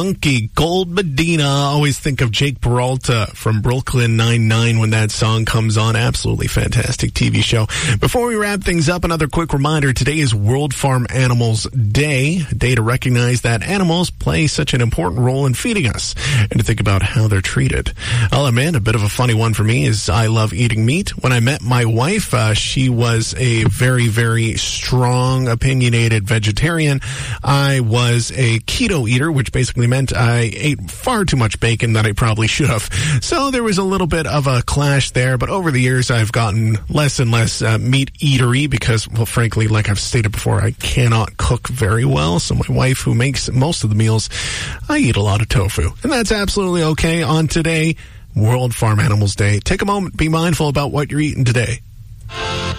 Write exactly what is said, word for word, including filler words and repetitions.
funky. Gold Medina. Always think of Jake Peralta from Brooklyn Nine-Nine when that song comes on. Absolutely fantastic T V show. Before we wrap things up, another quick reminder. Today is World Farm Animals Day, a day to recognize that animals play such an important role in feeding us and to think about how they're treated. I'll admit, a bit of a funny one for me is I love eating meat. When I met my wife, uh, she was a very, very strong, opinionated vegetarian. I was a keto eater, which basically meant I ate far too much bacon that I probably should have. So there was a little bit of a clash there, but over the years I've gotten less and less uh, meat eatery because, well, frankly, like I've stated before, I cannot cook very well. So my wife, who makes most of the meals, I eat a lot of tofu. And that's absolutely okay on today, World Farm Animals Day. Take a moment, be mindful about what you're eating today.